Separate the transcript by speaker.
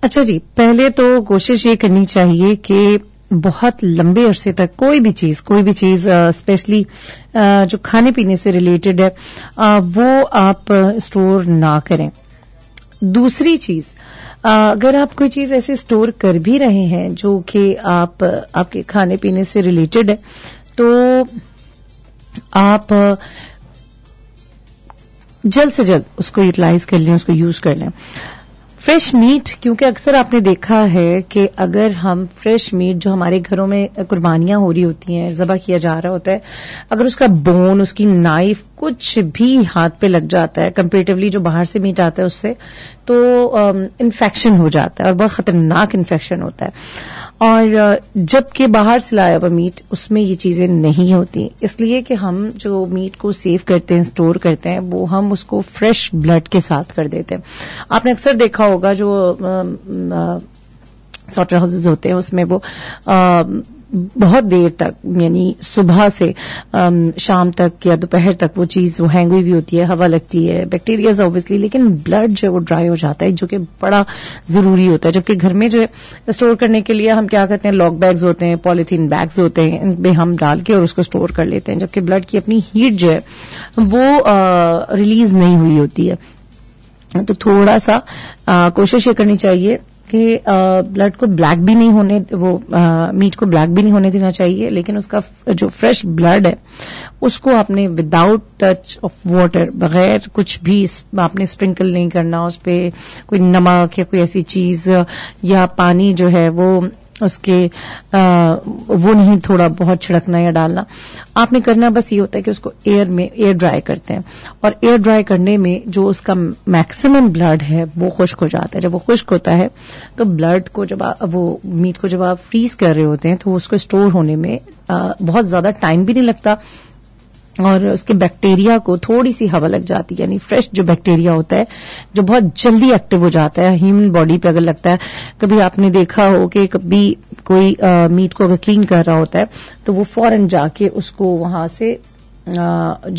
Speaker 1: اچھا جی، پہلے تو کوشش یہ کرنی چاہیے کہ بہت لمبے عرصے تک کوئی بھی چیز اسپیشلی جو کھانے پینے سے ریلیٹڈ ہے وہ آپ اسٹور نہ کریں. دوسری چیز، اگر آپ کوئی چیز ایسے اسٹور کر بھی رہے ہیں جو کہ آپ کے کھانے پینے سے ریلیٹڈ ہے تو آپ جلد سے جلد اس کو یوٹیلائز کر لیں، اس کو یوز کر لیں. فریش میٹ، کیونکہ اکثر آپ نے دیکھا ہے کہ اگر ہم فریش میٹ جو ہمارے گھروں میں قربانیاں ہو رہی ہوتی ہیں، ذبح کیا جا رہا ہوتا ہے، اگر اس کا بون، اس کی نائف کچھ بھی ہاتھ پہ لگ جاتا ہے کمپیریٹیولی جو باہر سے میٹ آتا ہے اس سے، تو انفیکشن ہو جاتا ہے اور بہت خطرناک انفیکشن ہوتا ہے. اور جبکہ باہر سے لایا ہوا میٹ اس میں یہ چیزیں نہیں ہوتی، اس لیے کہ ہم جو میٹ کو سیو کرتے ہیں، اسٹور کرتے ہیں، وہ ہم اس کو فریش بلڈ کے ساتھ کر دیتے ہیں. آپ نے اکثر دیکھا ہوگا جو سلاٹر ہاؤسز ہوتے ہیں اس میں وہ بہت دیر تک، یعنی صبح سے شام تک یا دوپہر تک وہ چیز وہ ہینگ ہوئی ہوتی ہے، ہوا لگتی ہے، بیکٹیریاز اوبویسلی، لیکن بلڈ جو ہے وہ ڈرائی ہو جاتا ہے، جو کہ بڑا ضروری ہوتا ہے. جبکہ گھر میں جو ہے اسٹور کرنے کے لیے ہم کیا کرتے ہیں، لاک بیگز ہوتے ہیں، پالیتھین بیگز ہوتے ہیں، ان میں ہم ڈال کے اور اس کو اسٹور کر لیتے ہیں، جبکہ بلڈ کی اپنی ہیٹ جو ہے وہ ریلیز نہیں ہوئی ہوتی ہے. تو تھوڑا سا کوشش یہ کرنی چاہیے کہ بلڈ کو بلیک بھی نہیں ہونے، وہ میٹ کو بلیک بھی نہیں ہونے دینا چاہیے، لیکن اس کا جو فریش بلڈ ہے اس کو آپ نے وداؤٹ ٹچ آف واٹر، بغیر کچھ بھی آپ نے اسپرنکل نہیں کرنا، اس پہ کوئی نمک یا کوئی ایسی چیز یا پانی جو ہے وہ اس کے وہ نہیں تھوڑا بہت چھڑکنا یا ڈالنا. آپ نے کرنا بس یہ ہوتا ہے کہ اس کو ایئر ڈرائی کرتے ہیں، اور ایئر ڈرائی کرنے میں جو اس کا میکسیمم بلڈ ہے وہ خشک ہو جاتا ہے. جب وہ خشک ہوتا ہے تو بلڈ کو جب وہ میٹ کو جب آپ فریز کر رہے ہوتے ہیں تو اس کو اسٹور ہونے میں بہت زیادہ ٹائم بھی نہیں لگتا، اور اس کے بیکٹیریا کو تھوڑی سی ہوا لگ جاتی ہے. یعنی فریش جو بیکٹیریا ہوتا ہے جو بہت جلدی ایکٹیو ہو جاتا ہے ہیومن باڈی پہ اگر لگتا ہے. کبھی آپ نے دیکھا ہو کہ کبھی کوئی میٹ کو اگر کلین کر رہا ہوتا ہے تو وہ فوراً جا کے اس کو وہاں سے